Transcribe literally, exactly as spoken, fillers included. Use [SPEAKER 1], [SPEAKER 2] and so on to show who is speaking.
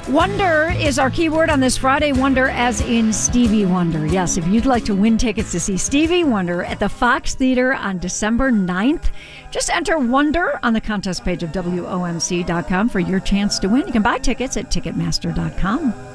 [SPEAKER 1] Wonder is our keyword on this Friday. Wonder as in Stevie Wonder. Yes, if you'd like to win tickets to see Stevie Wonder at the Fox Theater on December ninth, just enter Wonder on the contest page of W O M C dot com for your chance to win. You can buy tickets at Ticketmaster dot com.